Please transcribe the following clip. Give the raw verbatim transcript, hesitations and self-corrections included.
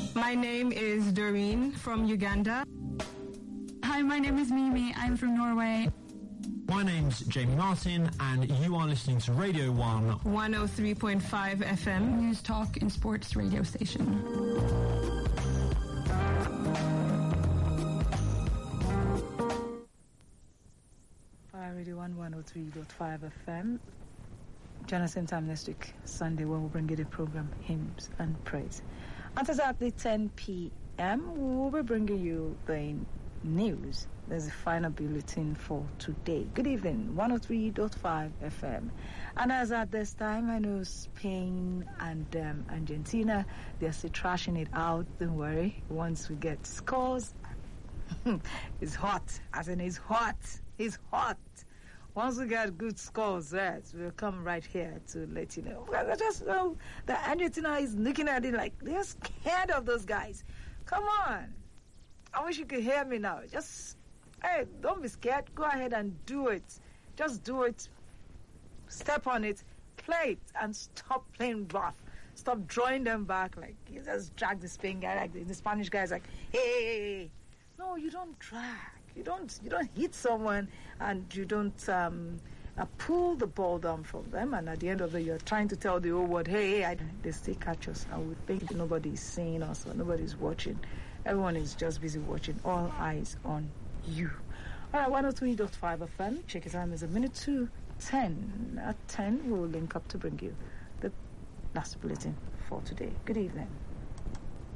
My name is Doreen from Uganda. Hi, my name is Mimi. I'm from Norway. My name's Jamie Martin, and you are listening to Radio one. one oh three point five F M. News, talk, and sports radio station. Fire Radio one, one oh three point five F M. Join us same time next week, Sunday, when we'll bring you the program Hymns and Praise. At exactly ten p.m., we'll be bringing you the news. There's a final bulletin for today. Good evening, one oh three point five F M. And as at this time, I know Spain and um, Argentina, they're still trashing it out. Don't worry. Once we get scores, it's hot. As in, it's hot. It's hot. Once we get good scores, right, we'll come right here to let you know. Because I just know that Argentina is looking at it like they're scared of those guys. Come on. I wish you could hear me now. Just, hey, don't be scared. Go ahead and do it. Just do it. Step on it. Play it. And stop playing rough. Stop drawing them back. Like, you just drag the Spain guy. Like, the Spanish guy's like, hey, hey, hey. No, you don't drag. You don't you don't hit someone, and you don't um, uh, pull the ball down from them, and at the end of the day, you're trying to tell the whole world, hey, hey, I, they still catch us, and we think nobody's seeing us or nobody's watching. Everyone is just busy watching. All eyes on you. All right, one oh three point five F M. Check your time is a minute to ten. At ten, we'll link up to bring you the last bulletin for today. Good evening.